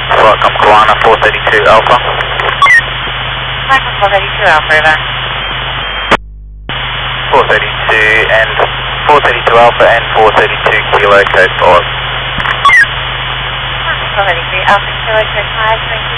Welcome, Kalana 432 Alpha. Michael 432 Alpha, over. 432 and 432 Alpha and 432 Kilo code 4. 432 Alpha, Kilo code 5,